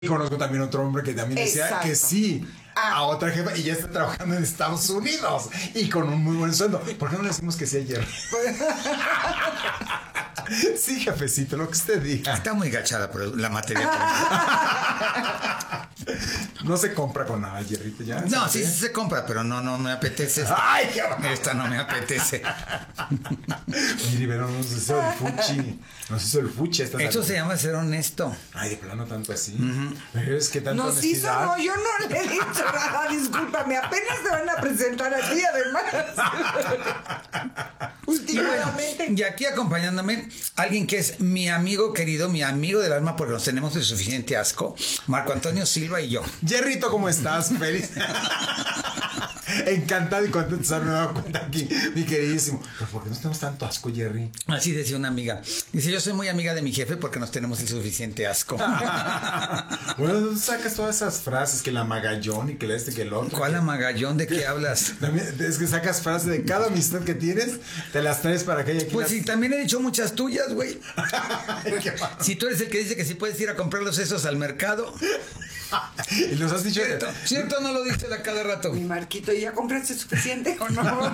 conozco también otro hombre que también decía Exacto. que sí a otra jefa y ya está trabajando en Estados Unidos y con un muy buen sueldo. ¿Por qué no le decimos que sí ayer? Sí, jefecito, lo que usted diga. Está muy gachada pero la materia. No se compra con nada, Jerrito, ya. No, sí se compra, pero no me apetece. Ay, qué va. Esta no me apetece. Mire, pero nos hizo el fuchi. Nos hizo el fuchi. Eso se llama ser honesto. Ay, de plano tanto así. Pero es que tanto Nos hizo, honestidad. no, yo no le he dicho nada, discúlpame, apenas se van a presentar aquí, además. Últimamente. Y aquí acompañándome, alguien que es mi amigo querido, mi amigo del alma, porque nos tenemos de suficiente asco, Marco Antonio Silva y yo. Jerrito, ¿cómo estás? Feliz. Encantado y contento de estarme dando cuenta aquí, mi queridísimo. Pero ¿por qué nos tenemos tanto asco, Jerry? Así decía una amiga. Dice, yo soy muy amiga de mi jefe porque nos tenemos el suficiente asco. Bueno, ¿dónde sacas todas esas frases? Que la magallón y que la que el otro. ¿Cuál amagallón? ¿De qué hablas? También, es que sacas frases de cada amistad que tienes, te las traes para que haya aquí. Pues sí, también he dicho muchas tuyas, güey. ¿Qué pasa? Si tú eres el que dice que si puedes ir a comprar los esos al mercado. Y nos has dicho. ¿Cierto o no lo dices a cada rato? Mi Marquito, ¿ya compraste suficiente o no?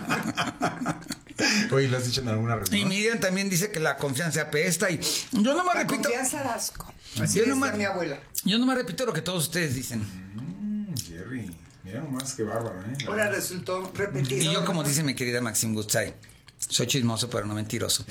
Oye, lo has dicho en alguna Y reunión. Miriam también dice que la confianza apesta y yo no me La repito. confianza da asco. Así Yo yo no mi abuela. Yo no me repito lo que todos ustedes dicen. Jerry, mira nomás qué bárbaro, ¿eh? Ahora resultó repetido. Y yo, como dice mi querida Maxine Gutzai, soy chismoso pero no mentiroso.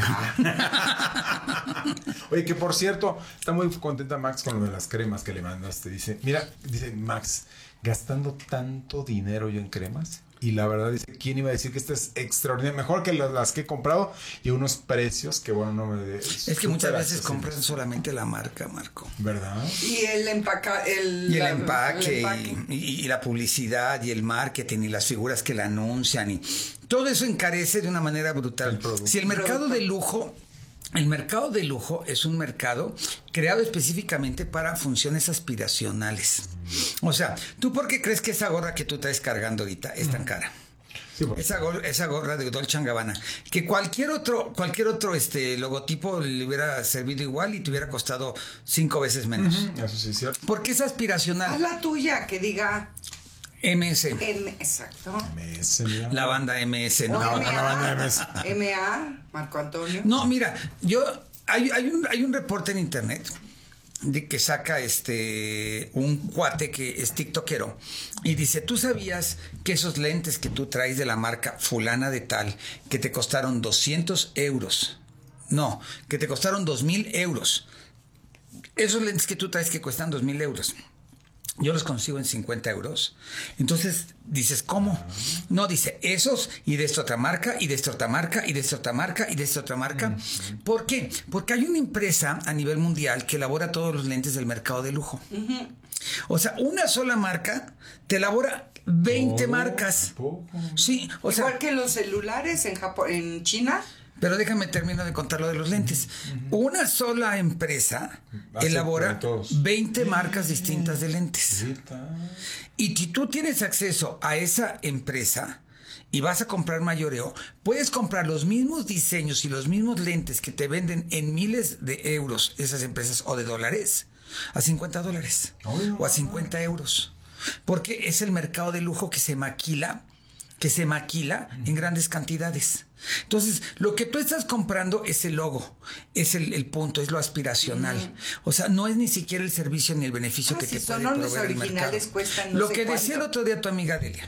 Oye, que por cierto, está muy contenta Max con lo de las cremas que le mandaste. Dice, mira, dice Max, gastando tanto dinero yo en cremas. Y la verdad dice, ¿quién iba a decir que esta es extraordinaria? Mejor que las que he comprado y unos precios que bueno, no me... Es que muchas veces compran solamente la marca, Marco. ¿Verdad? Y el empaque. Y el empaque, y la publicidad, y el marketing, y las figuras que la anuncian, y todo eso encarece de una manera brutal. Si el mercado de lujo... El mercado de lujo es un mercado creado específicamente para funciones aspiracionales. O sea, ¿tú por qué crees que esa gorra que tú traes cargando ahorita es tan cara? Sí, pues. Esa gorra de Dolce & Gabbana, que cualquier otro logotipo le hubiera servido igual y te hubiera costado 5 veces menos. Eso sí es cierto. Porque es aspiracional. Haz la tuya, que diga MS. exacto. MS, mira. La banda MS, ¿no? O la banda MS. MA, Marco Antonio. No, mira, hay un reporte en internet de que saca un cuate que es tiktokero y dice, ¿tú sabías que esos lentes que tú traes de la marca fulana de tal, que te costaron 200 euros? No, que te costaron 2,000 euros. Esos lentes que tú traes que cuestan 2,000 euros. Yo los consigo en 50 euros. Entonces dices, ¿cómo? No, dice esos y de esta otra marca, y de esta otra marca, y de esta otra marca, y de esta otra marca. ¿Por qué? Porque hay una empresa a nivel mundial que elabora todos los lentes del mercado de lujo. O sea, una sola marca te elabora 20 marcas. Sí, o sea, Igual que los celulares en Japón, en China. pero déjame terminar de contar lo de los lentes. Una sola empresa elabora 20 marcas distintas de lentes. Y si tú tienes acceso a esa empresa y vas a comprar mayoreo, puedes comprar los mismos diseños y los mismos lentes que te venden en miles de euros esas empresas o de dólares a $50 o a 50 euros. Porque es el mercado de lujo que se maquila en grandes cantidades. Entonces, lo que tú estás comprando es el logo, es el punto, es lo aspiracional. O sea, no es ni siquiera el servicio ni el beneficio que si te puede son los proveer el mercado. originales cuestan no lo sé que cuánto. decía el otro día tu amiga Delia,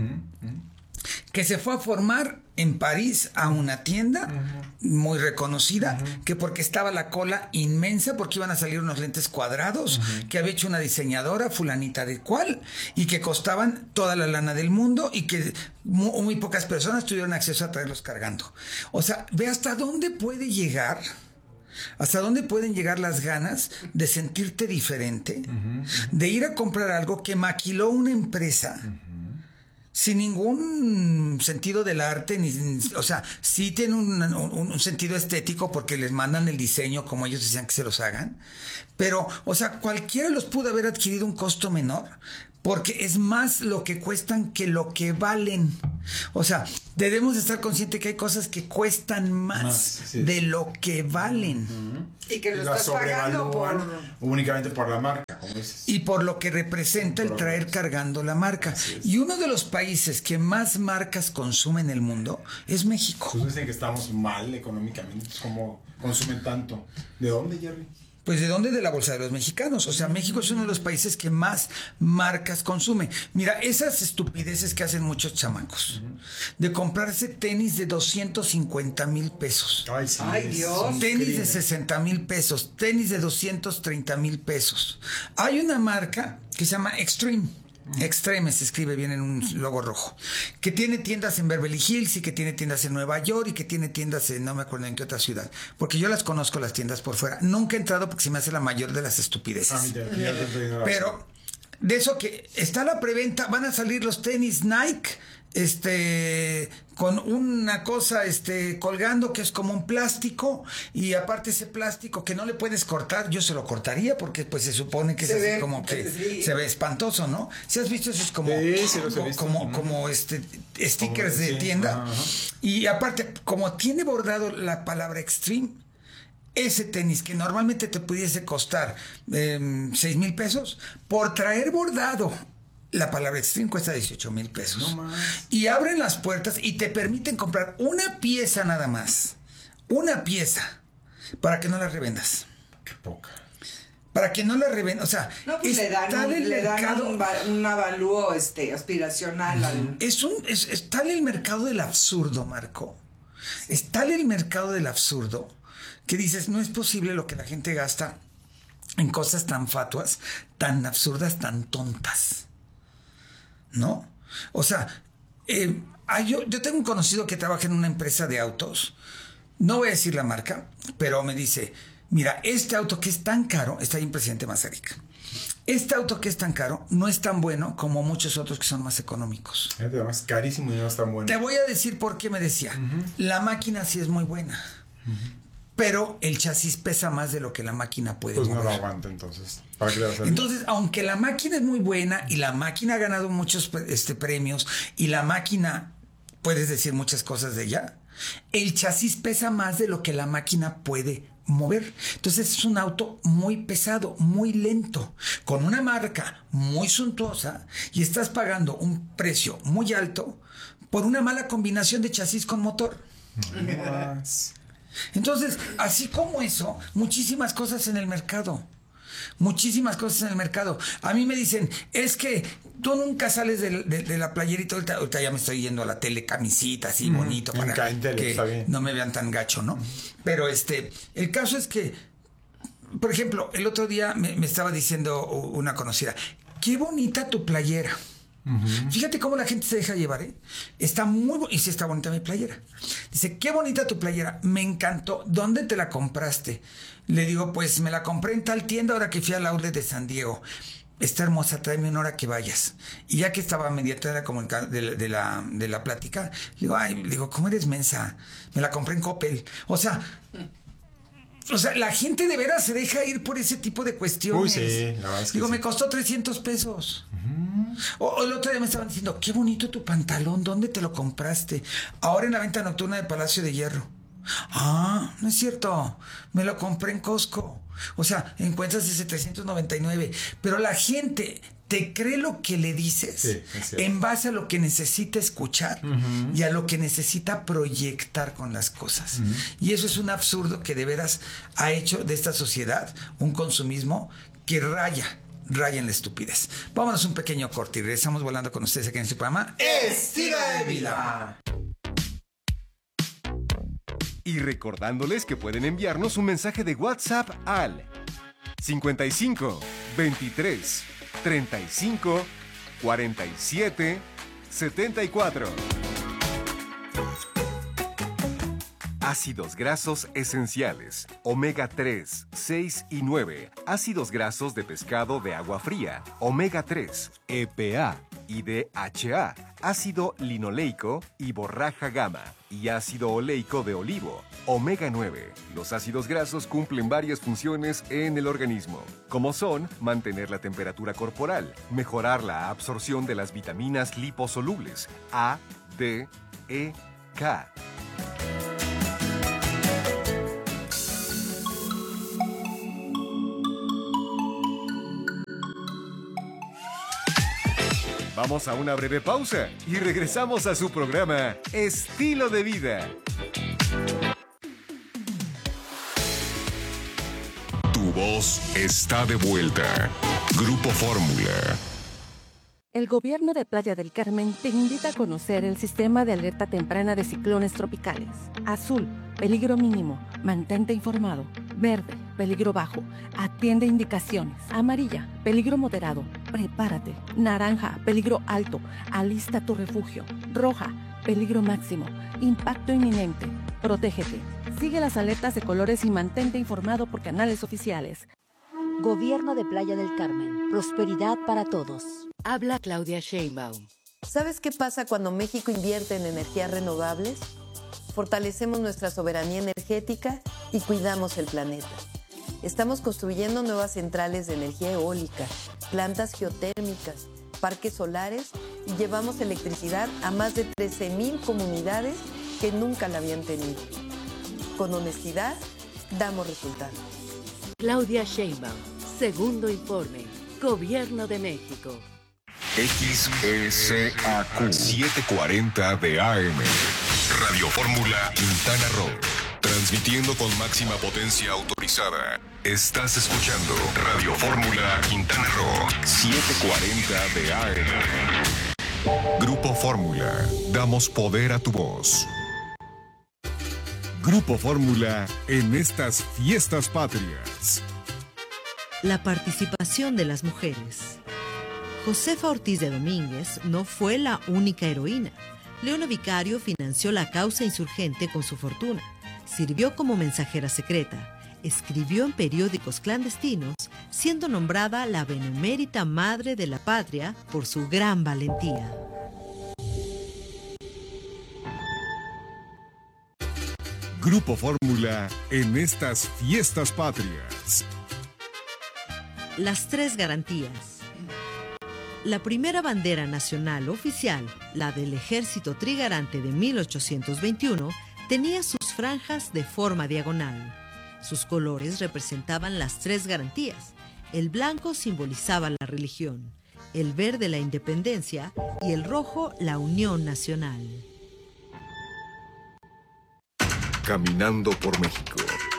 que se fue a formar en París a una tienda muy reconocida, que porque estaba la cola inmensa, porque iban a salir unos lentes cuadrados, que había hecho una diseñadora fulanita de cual, y que costaban toda la lana del mundo, y que muy pocas personas tuvieron acceso a traerlos cargando. O sea, ve hasta dónde puede llegar. ¿Hasta dónde pueden llegar las ganas de sentirte diferente? De ir a comprar algo que maquiló una empresa sin ningún sentido del arte, o sea, sí tiene un sentido estético porque les mandan el diseño como ellos decían que se los hagan, pero, o sea, cualquiera los pudo haber adquirido un costo menor, porque es más lo que cuestan que lo que valen. O sea, debemos estar conscientes que hay cosas que cuestan más de lo que valen. Y que lo estás pagando únicamente por la marca, como dices. Y por lo que representa el traer cargando la marca. Y uno de los países que más marcas consume en el mundo es México. Pues dicen que estamos mal económicamente, como consumen tanto. ¿De dónde, Jerry? Pues ¿de dónde? De la bolsa de los mexicanos. O sea, México es uno de los países que más marcas consume. Mira, esas estupideces que hacen muchos chamacos. De comprarse tenis de 250,000 pesos. Ay, sí. Ay, Dios. Tenis de 60,000 pesos. Tenis de 230,000 pesos. Hay una marca que se llama Extreme. Extreme se escribe bien en un logo rojo, que tiene tiendas en Beverly Hills y que tiene tiendas en Nueva York y que tiene tiendas en no me acuerdo en qué otra ciudad, porque yo las conozco las tiendas por fuera. Nunca he entrado porque se me hace la mayor de las estupideces. Pero de eso que está la preventa, van a salir los tenis Nike con una cosa colgando que es como un plástico, y aparte ese plástico que no le puedes cortar, yo se lo cortaría porque pues se supone que se como que se ve espantoso, ¿no? Si has visto esos como stickers de tienda. Ajá. Y aparte como tiene bordado la palabra Extreme, ese tenis que normalmente te pudiese costar 6,000 pesos, por traer bordado la palabra Extreme cuesta 18,000 pesos. No más. Y abren las puertas y te permiten comprar una pieza nada más. Una pieza. Para que no la revendas. Qué poca. Para que no la revendas. O sea, no, pues le dan un avalúo aspiracional. Es tal el mercado del absurdo, Marco. Es tal el mercado del absurdo que dices, no es posible lo que la gente gasta en cosas tan fatuas, tan absurdas, tan tontas. ¿No? O sea, yo tengo un conocido que trabaja en una empresa de autos. No voy a decir la marca, pero me dice, mira, este auto que es tan caro, está ahí en Presidente Mazarik. Este auto que es tan caro no es tan bueno como muchos otros que son más económicos. Es carísimo y no es tan bueno. Te voy a decir por qué me decía. La máquina sí es muy buena. Pero el chasis pesa más de lo que la máquina puede mover. Pues no lo aguanta entonces. ¿Para qué le va a hacer? Entonces, aunque la máquina es muy buena y la máquina ha ganado muchos premios y la máquina, puedes decir muchas cosas de ella, el chasis pesa más de lo que la máquina puede mover. Entonces es un auto muy pesado, muy lento, con una marca muy suntuosa, y estás pagando un precio muy alto por una mala combinación de chasis con motor. Entonces, así como eso, muchísimas cosas en el mercado. Muchísimas cosas en el mercado. A mí me dicen, es que tú nunca sales de la playerita. Ahorita ya me estoy yendo a la tele, camisita así bonito, para que no me vean tan gacho, ¿no? Pero el caso es que, por ejemplo, el otro día me estaba diciendo una conocida, qué bonita tu playera. Fíjate cómo la gente se deja llevar, ¿eh? Está muy y sí está bonita mi playera. Dice, qué bonita tu playera, me encantó. ¿Dónde te la compraste? Le digo, pues me la compré en tal tienda ahora que fui al outlet de San Diego. Está hermosa, tráeme una hora que vayas. Y ya que estaba media hora como de la plática, le digo, ¿cómo eres mensa? Me la compré en Coppel. O sea, la gente de veras se deja ir por ese tipo de cuestiones. Uy, sí, la verdad es que me costó 300 pesos. O el otro día me estaban diciendo, qué bonito tu pantalón, ¿dónde te lo compraste? Ahora en la venta nocturna de Palacio de Hierro. Ah, no es cierto, me lo compré en Costco. O sea, encuentras ese 399. Pero la gente te cree lo que le dices en base a lo que necesita escuchar y a lo que necesita proyectar con las cosas. Y eso es un absurdo que de veras ha hecho de esta sociedad un consumismo que raya en la estupidez. Vámonos un pequeño corte y regresamos volando con ustedes aquí en este programa Estilo de Vida. Y recordándoles que pueden enviarnos un mensaje de WhatsApp al 55 23 35 47 74. Ácidos grasos esenciales, omega 3, 6 y 9. Ácidos grasos de pescado de agua fría, omega 3, EPA. y DHA, ácido linoleico y borraja gamma, y ácido oleico de olivo, omega 9. Los ácidos grasos cumplen varias funciones en el organismo, como son mantener la temperatura corporal, mejorar la absorción de las vitaminas liposolubles A, D, E, K. Vamos a una breve pausa y regresamos a su programa Estilo de Vida. Tu voz está de vuelta. Grupo Fórmula. El gobierno de Playa del Carmen te invita a conocer el sistema de alerta temprana de ciclones tropicales. Azul, peligro mínimo, mantente informado. Verde, peligro bajo, atiende indicaciones. Amarilla, peligro moderado, prepárate. Naranja, peligro alto, alista tu refugio. Roja, peligro máximo, impacto inminente, protégete. Sigue las alertas de colores y mantente informado por canales oficiales. Gobierno de Playa del Carmen, prosperidad para todos. Habla Claudia Sheinbaum. ¿Sabes qué pasa cuando México invierte en energías renovables? Fortalecemos nuestra soberanía energética y cuidamos el planeta. Estamos construyendo nuevas centrales de energía eólica, plantas geotérmicas, parques solares y llevamos electricidad a más de 13,000 comunidades que nunca la habían tenido. Con honestidad, damos resultados. Claudia Sheinbaum, segundo informe, Gobierno de México. XECAQ 740 de AM. Radio Fórmula Quintana Roo. Transmitiendo con máxima potencia autorizada. Estás escuchando Radio Fórmula Quintana Roo 740 de AM. Grupo Fórmula. Damos poder a tu voz. Grupo Fórmula en estas fiestas patrias. La participación de las mujeres. Josefa Ortiz de Domínguez no fue la única heroína. Leona Vicario financió la causa insurgente con su fortuna. Sirvió como mensajera secreta. Escribió en periódicos clandestinos, siendo nombrada la benemérita madre de la patria por su gran valentía. Grupo Fórmula en estas fiestas patrias. Las tres garantías. La primera bandera nacional oficial, la del Ejército Trigarante de 1821, tenía sus franjas de forma diagonal. Sus colores representaban las tres garantías. El blanco simbolizaba la religión, el verde la independencia y el rojo la unión nacional. Caminando por México.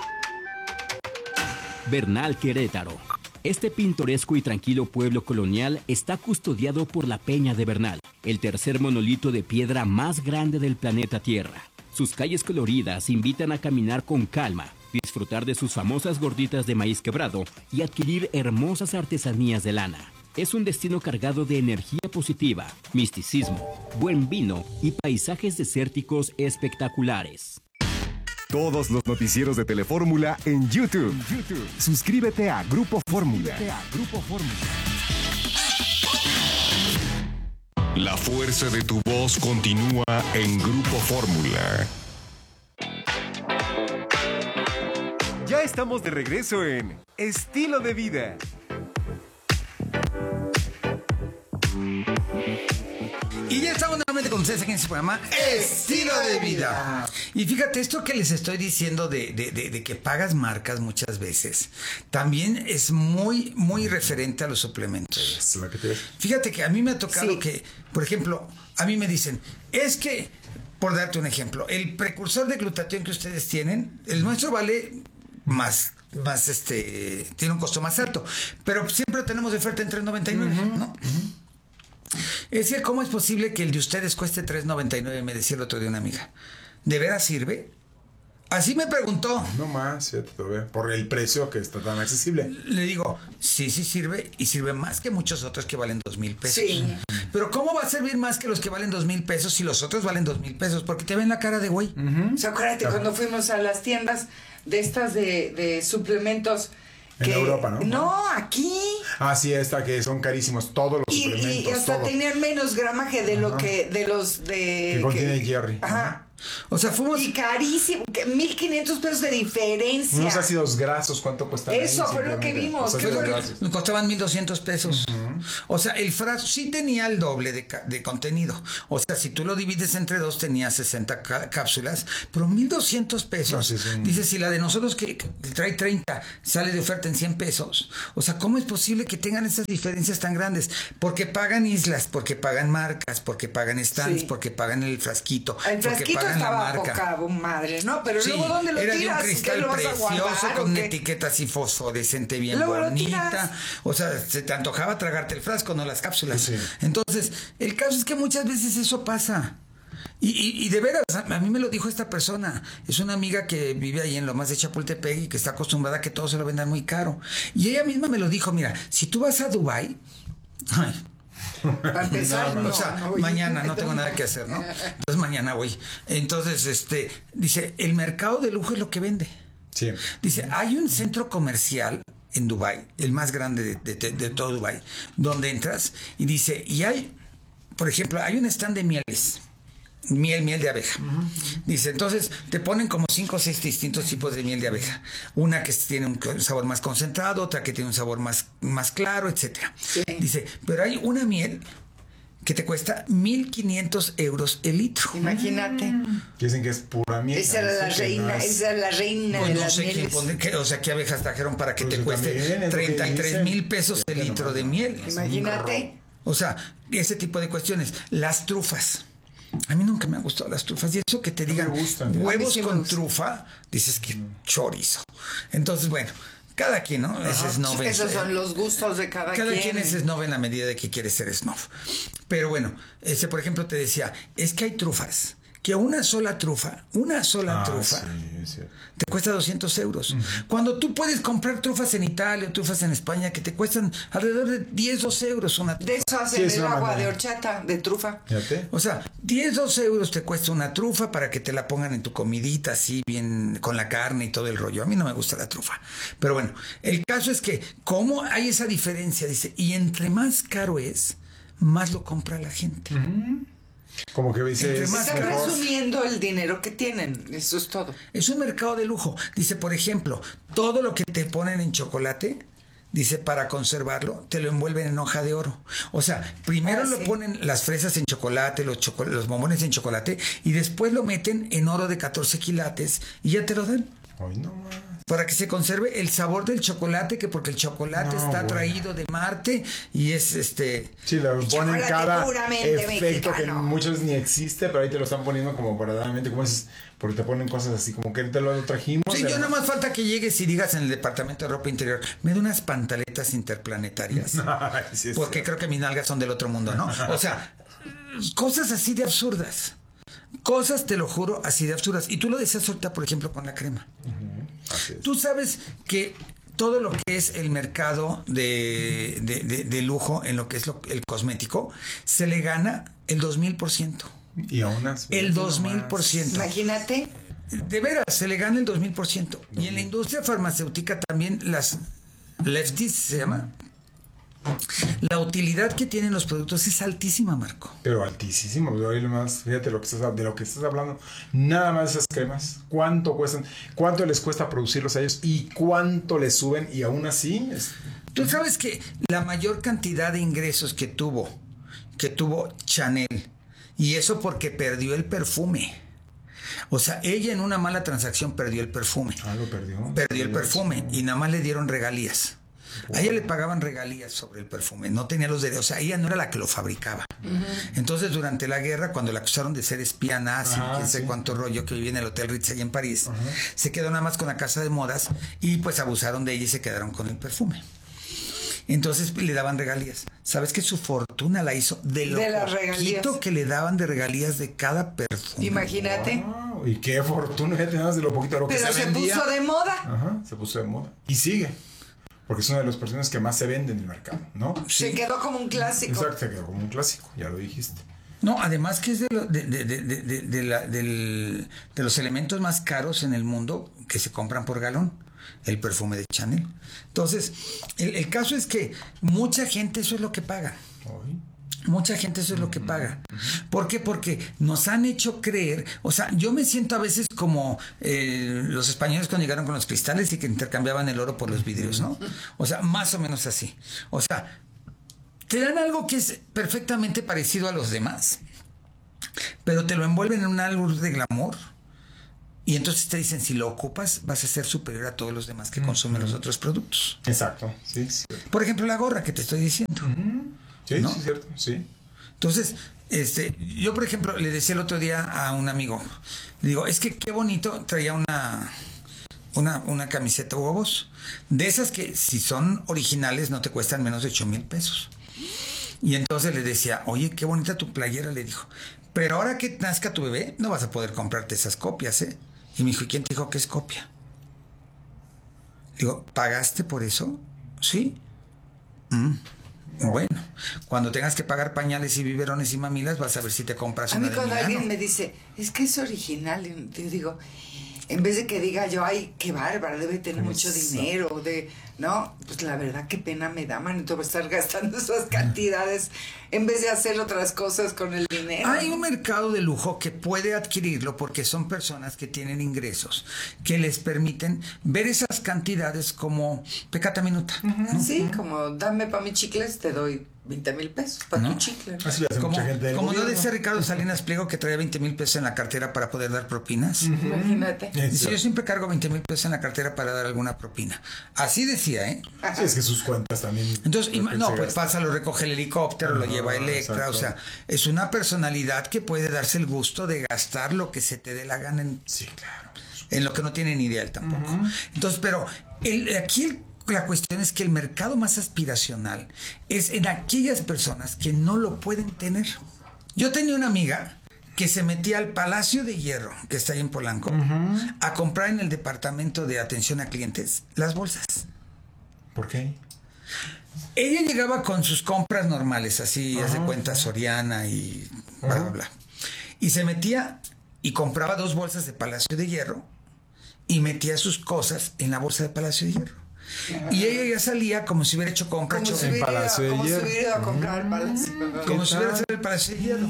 Bernal, Querétaro. Este pintoresco y tranquilo pueblo colonial está custodiado por la Peña de Bernal, el tercer monolito de piedra más grande del planeta Tierra. Sus calles coloridas invitan a caminar con calma, disfrutar de sus famosas gorditas de maíz quebrado y adquirir hermosas artesanías de lana. Es un destino cargado de energía positiva, misticismo, buen vino y paisajes desérticos espectaculares. Todos los noticieros de Telefórmula en YouTube. Suscríbete a Grupo Fórmula. La fuerza de tu voz continúa en Grupo Fórmula. Ya estamos de regreso en Estilo de Vida. Y ya estamos nuevamente con ustedes aquí en este programa Estilo de Vida. Y fíjate, esto que les estoy diciendo de que pagas marcas muchas veces, también es muy, muy referente a los suplementos. Fíjate que a mí me ha tocado que, por ejemplo, a mí me dicen, es que, por darte un ejemplo, el precursor de glutatión que ustedes tienen, el nuestro vale más tiene un costo más alto, pero siempre lo tenemos de oferta en $3.99, ¿no? Es decir, ¿cómo es posible que el de ustedes cueste $3.99? Me decía el otro día una amiga. ¿De veras sirve? Así me preguntó. No más, fíjate todavía, por el precio que está tan accesible. Le digo, sí sirve, y sirve más que muchos otros que valen $2,000 pesos. Sí. Pero ¿cómo va a servir más que los que valen $2,000 pesos si los otros valen $2,000 pesos? Porque te ven la cara de güey. O sea, acuérdate cuando fuimos a las tiendas de estas de suplementos. En Europa, ¿no? No, aquí. Ah, sí, esta que son carísimos, todos los suplementos. Y hasta todo. tenían menos gramaje de lo que de los de... Que contiene Jerry. Ajá. O sea, fuimos... Y carísimo, $1,500 de diferencia. Unos ácidos grasos, ¿cuánto cuestan? Eso fue lo que vimos. Nos costaban $1,200. O sea, el frasco sí tenía el doble de contenido. O sea, si tú lo divides entre dos, tenía 60 cápsulas, pero $1,200. No, sí. Dice, si la de nosotros que trae 30 sale de oferta en $100. O sea, ¿cómo es posible que tengan esas diferencias tan grandes? Porque pagan islas, porque pagan marcas, porque pagan stands, porque pagan el frasquito. El frasquito estaba poca madre, ¿no? Pero sí, luego, ¿dónde lo era tiras? de un cristal ¿Lo vas a precioso guardar, con o una qué? etiqueta así fosforescente bien Luego bonita. O sea, se te antojaba tragarte el frasco, no las cápsulas. Sí. Entonces, el caso es que muchas veces eso pasa. Y de veras, a mí me lo dijo esta persona. Es una amiga que vive ahí en Lomas de Chapultepec y que está acostumbrada a que todo se lo vendan muy caro. Y ella misma me lo dijo, mira, si tú vas a Dubái... Para empezar, o sea, mañana no tengo nada que hacer, ¿no? Entonces mañana voy. Entonces, dice, el mercado de lujo es lo que vende. Sí. Dice, hay un centro comercial en Dubái, el más grande de todo Dubái, donde entras y dice, y hay, por ejemplo, hay un stand de mieles. Miel de abeja. Dice, entonces te ponen como 5 o 6 distintos tipos de miel de abeja. Una que tiene un sabor más concentrado, otra que tiene un sabor más claro, etcétera. Sí. Dice, pero hay una miel que te cuesta 1,500 euros el litro. Imagínate. Dicen que es pura miel. Esa era la reina, esa era la reina pues de no las sé mieles. o sea, ¿qué abejas trajeron para que Pues te cueste 33,000 pesos el litro de miel? Imagínate. O sea, ese tipo de cuestiones. Las trufas. A mí nunca me han gustado las trufas. Y eso que te digan huevos con trufa, dices que chorizo. Entonces, bueno, cada quien, ¿no? Ese snob. Esos son los gustos de cada quien. Cada quien es snob en la medida de que quiere ser snob. Pero bueno, por ejemplo, te decía, es que hay trufas que una sola trufa sí. te cuesta 200 euros. Cuando tú puedes comprar trufas en Italia o trufas en España que te cuestan alrededor de 10, 12 euros una trufa. De eso hacen el agua de horchata, de trufa. Fíjate. O sea, 10, 12 euros te cuesta una trufa para que te la pongan en tu comidita así bien con la carne y todo el rollo. A mí no me gusta la trufa. Pero bueno, el caso es que ¿cómo hay esa diferencia? Dice, y entre más caro es, más lo compra la gente. Como que dice, están resumiendo el dinero que tienen, eso es todo. Es un mercado de lujo. Dice, por ejemplo, todo lo que te ponen en chocolate, dice, para conservarlo, te lo envuelven en hoja de oro. O sea, primero lo ponen las fresas en chocolate, los bombones en chocolate, y después lo meten en oro de 14 quilates y ya te lo dan. Ay, no más. Para que se conserve el sabor del chocolate, que porque el chocolate está traído de Marte y es Sí, le ponen cada efecto mexicano. que muchos ni existe, pero ahí te lo están poniendo como verdaderamente, como es, porque te ponen cosas así, como que te lo trajimos. Sí, yo nada más falta que llegues y digas en el departamento de ropa interior, me da unas pantaletas interplanetarias. Ay, sí, porque creo que mis nalgas son del otro mundo, ¿no? O sea, cosas así de absurdas. Cosas, te lo juro, así de absurdas. Y tú lo decías ahorita, por ejemplo, con la crema. Tú sabes que todo lo que es el mercado de lujo, en lo que es el cosmético, se le gana el 2,000%. Y aún así. El 2,000%. Imagínate. De veras, se le gana el 2,000%. Y en la industria farmacéutica también las lefties, se llama. La utilidad que tienen los productos es altísima, Marco. Pero altísimo. Fíjate de lo que estás hablando. Nada más esas cremas. ¿Cuánto cuestan? ¿Cuánto les cuesta producirlos a ellos? ¿Y cuánto les suben? Y aún así... Tú sabes que la mayor cantidad de ingresos que tuvo Chanel, y eso porque perdió el perfume. O sea, ella en una mala transacción perdió el perfume. Lo perdió. Perdió el perfume y nada más le dieron regalías. A ella le pagaban regalías sobre el perfume, no tenía los derechos, o sea, ella no era la que lo fabricaba. Entonces, durante la guerra, cuando la acusaron de ser espía nazi, quién sé cuánto rollo, que vivía en el Hotel Ritz allá en París, se quedó nada más con la casa de modas y pues abusaron de ella y se quedaron con el perfume. Entonces le daban regalías. ¿Sabes que su fortuna la hizo de lo poquito que le daban de regalías de cada perfume? Imagínate. Wow, y qué fortuna ya teníamos de lo poquito de lo que se vendía. Pero se puso de moda. Ajá, se puso de moda. Y sigue. Porque es una de las personas que más se vende en el mercado, ¿no? Se quedó como un clásico. Exacto, se quedó como un clásico, ya lo dijiste. No, además que es de los elementos más caros en el mundo que se compran por galón. el perfume de Chanel. Entonces, el caso es que mucha gente eso es lo que paga. Mucha gente eso es lo que paga. ¿Por qué? Porque nos han hecho creer, o sea, yo me siento a veces como los españoles cuando llegaron con los cristales y que intercambiaban el oro por los vidrios, ¿no? O sea, más o menos así. O sea, te dan algo que es perfectamente parecido a los demás, pero te lo envuelven en una luz de glamour. Y entonces te dicen, si lo ocupas, vas a ser superior a todos los demás que consumen los otros productos. Exacto, sí. Por ejemplo, la gorra que te estoy diciendo. Sí, ¿no? sí, cierto, sí. Entonces, yo por ejemplo le decía el otro día a un amigo, le digo, es que qué bonito, traía una camiseta huevos, de esas que si son originales no te cuestan menos de 8,000 pesos. Y entonces le decía, oye, qué bonita tu playera, le dijo, pero ahora que nazca tu bebé no vas a poder comprarte esas copias, ¿eh? Y me dijo, ¿y quién te dijo que es copia? Le digo, ¿pagaste por eso? Sí. Bueno, cuando tengas que pagar pañales y biberones y mamilas, vas a ver si te compras una de Milano. A mí cuando alguien me dice, es que es original, y yo digo, en vez de que diga yo, ay, qué bárbara, debe tener mucho dinero, no, pues la verdad qué pena me da, manito, estar gastando esas cantidades en vez de hacer otras cosas con el dinero. Hay un mercado de lujo que puede adquirirlo porque son personas que tienen ingresos que les permiten ver esas cantidades como pecata minuta. ¿No? Sí, como dame para mis chicles, te doy 20,000 pesos para tu chicle. Así lo hace mucha gente del como no gobierno. decía Ricardo Salinas Pliego que traía 20,000 pesos en la cartera para poder dar propinas. Imagínate. Dice, yo siempre cargo 20,000 pesos en la cartera para dar alguna propina. Así decía, ¿eh? Sí, es que sus cuentas también. Entonces, pues pasa, lo recoge el helicóptero, lo lleva Electra, exacto. o sea, es una personalidad que puede darse el gusto de gastar lo que se te dé la gana Sí, claro. en lo que no tiene ni idea él tampoco. Entonces, pero la cuestión es que el mercado más aspiracional es en aquellas personas que no lo pueden tener. Yo tenía una amiga que se metía al Palacio de Hierro, que está ahí en Polanco, a comprar en el departamento de atención a clientes las bolsas. ¿Por qué? Ella llegaba con sus compras normales, así, haz de cuenta, Soriana y bla, bla, bla. Y se metía y compraba 2 bolsas de Palacio de Hierro y metía sus cosas en la bolsa de Palacio de Hierro. Y ella ya salía como si hubiera hecho compra. Como si hubiera ido a comprar al Palacio. Como si hubiera salido el Palacio de Hierro.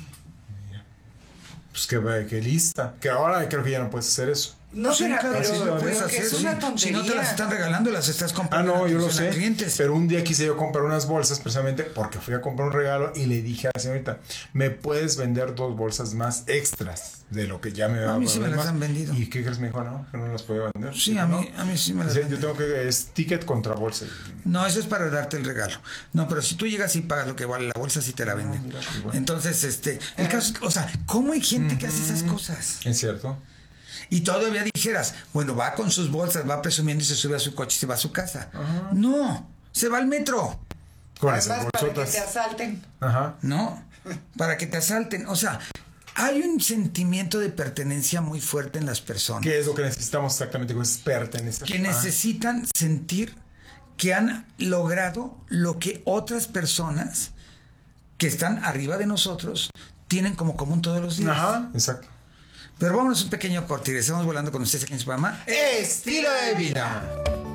Pues qué lista. Que ahora creo que ya no puedes hacer eso. No, Sí, pero, claro, sí lo puedes que hacer, es una sí. tontería. Si no te las están regalando, las estás Ah, comprando. no, yo lo atención a sé. clientes. Pero un día quise yo comprar unas bolsas precisamente porque fui a comprar un regalo y le dije a la señorita, ¿me puedes vender 2 bolsas más extras de lo que ya me va a mí sí me las han vendido. ¿Y qué crees? Me dijo, no, que no las podía vender. Sí, a mí sí me las Dice, venden. yo tengo que, es ticket contra bolsa. No, eso es para darte el regalo. No, pero si tú llegas y pagas lo que vale la bolsa, sí te la venden. mira, bueno. Entonces, el caso, o sea, ¿cómo hay gente que hace esas cosas? ¿Es cierto? Y todavía dijeras, bueno, va con sus bolsas, va presumiendo y se sube a su coche y se va a su casa. No, se va al metro. Con esas Además, para que bolsotas. te asalten. Ajá. No, para que te asalten. O sea, hay un sentimiento de pertenencia muy fuerte en las personas. ¿Qué es lo que necesitamos exactamente? Es pertenecer. Que necesitan sentir que han logrado lo que otras personas que están arriba de nosotros tienen como común todos los días. Ajá, exacto. Pero vámonos un pequeño corte y estamos volando con ustedes aquí en su programa Estilo de Vida.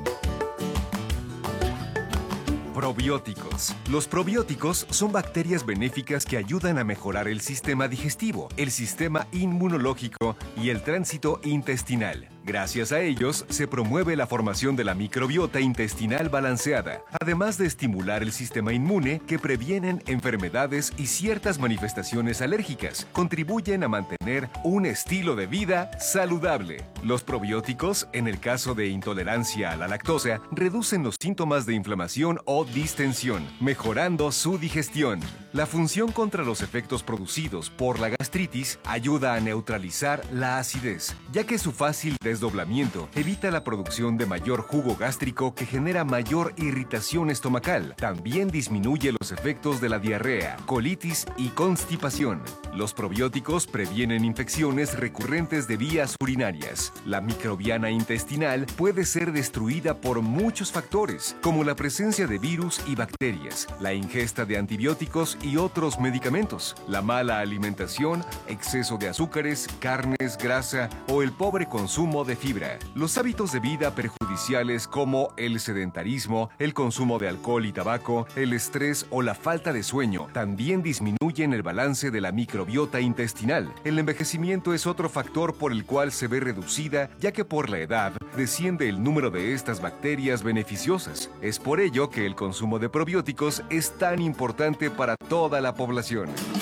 Probióticos. Los probióticos son bacterias benéficas que ayudan a mejorar el sistema digestivo, el sistema inmunológico y el tránsito intestinal. Gracias a ellos, se promueve la formación de la microbiota intestinal balanceada, además de estimular el sistema inmune que previenen enfermedades y ciertas manifestaciones alérgicas. Contribuyen a mantener un estilo de vida saludable. Los probióticos, en el caso de intolerancia a la lactosa, reducen los síntomas de inflamación o distensión, mejorando su digestión. La función contra los efectos producidos por la gastritis ayuda a neutralizar la acidez, ya que su fácil desdoblamiento evita la producción de mayor jugo gástrico que genera mayor irritación estomacal. También disminuye los efectos de la diarrea, colitis y constipación. Los probióticos previenen infecciones recurrentes de vías urinarias. La microbiana intestinal puede ser destruida por muchos factores, como la presencia de virus y bacterias, la ingesta de antibióticos y otros medicamentos, la mala alimentación, exceso de azúcares, carnes, grasa o el pobre consumo de fibra. Los hábitos de vida perjudiciales perjudiciales como el sedentarismo, el consumo de alcohol y tabaco, el estrés o la falta de sueño también disminuyen el balance de la microbiota intestinal. El envejecimiento es otro factor por el cual se ve reducida, ya que por la edad desciende el número de estas bacterias beneficiosas. Es por ello que el consumo de probióticos es tan importante para toda la población.